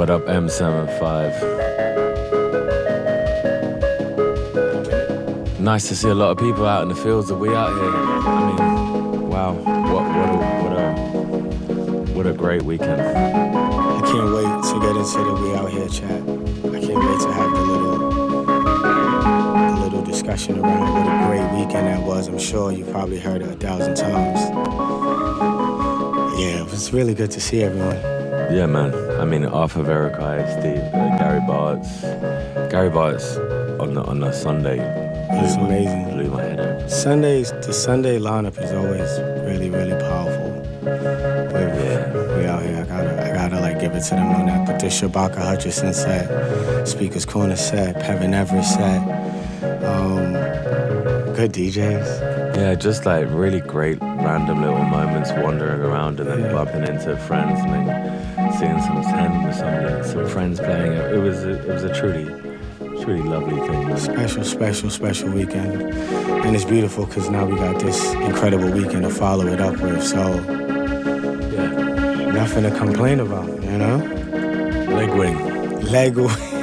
What up, M75? Nice to see a lot of people out in the fields. Are we out here? I mean, wow, what a great weekend. I can't wait to get into the We Out Here chat. I can't wait to have the little discussion around what a great weekend that was. I'm sure you probably heard it 1,000 times. Yeah, it was really good to see everyone. Yeah, man. I mean, Arthur Verify, Steve, Gary Bartz. Gary Bartz on the Sunday. It's amazing. Blew my head out. The Sunday lineup is always really, really powerful. We Out Here. I gotta like give it to them on that. Patricia Baca Hutchinson said, Speaker's Corner said, Pevin Everett said. Good DJs. Yeah, just like really great random little moments wandering around and then bumping into friends and then seeing some friends playing it. It was a truly lovely thing. Special weekend. And it's beautiful because now we got this incredible weekend to follow it up with. So, yeah, nothing to complain about, you know? Leg wing.